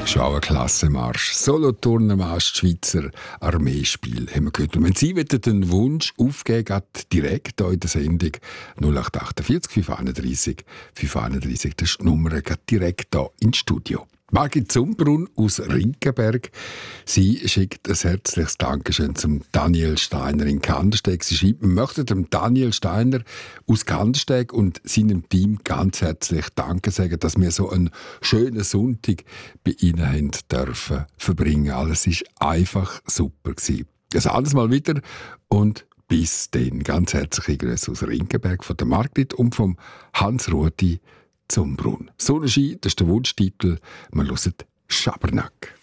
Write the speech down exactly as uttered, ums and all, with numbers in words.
Schon auch ein Klassenmarsch. Solothurner Marsch, Schweizer Armeespiel haben wir gehört. Und wenn Sie den Wunsch aufgeben, direkt hier in der Sendung null acht achtundvierzig fünf einunddreißig fünf einunddreißig, das ist die Nummer direkt hier ins Studio. Margit Zumbrunn aus Rinkenberg. Sie schickt ein herzliches Dankeschön zum Daniel Steiner in Kandersteg. Sie schreibt, wir möchten dem Daniel Steiner aus Kandersteg und seinem Team ganz herzlich Danke sagen, dass wir so einen schönen Sonntag bei Ihnen haben dürfen verbringen. Alles war einfach super gewesen. Also alles mal wieder und bis dann. Ganz herzliche Grüße aus Rinkenberg von der Margit und vom Hans-Rudi Zumbrunn. Sonnenschein, das ist der Wunschtitel. Wir hören Schabernack.